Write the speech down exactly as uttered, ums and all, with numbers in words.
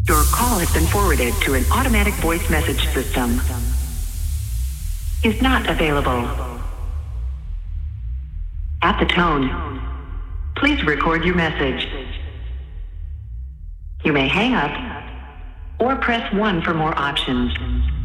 Your call has been forwarded to an automatic voice message system. Is not available. At the tone, please record your message. You may hang up or press one for more options.